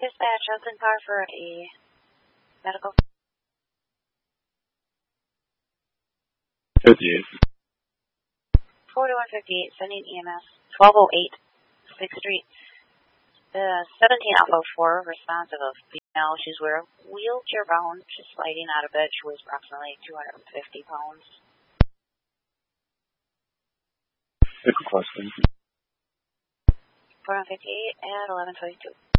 Dispatch, open car for a medical. 58. 4158, sending EMS. 1208, 6th Street. 17 Alpha 4, responsive of female. She's wheelchair bound. She's sliding out of bed. She weighs approximately 250 pounds. Different question. 4158 at 1122.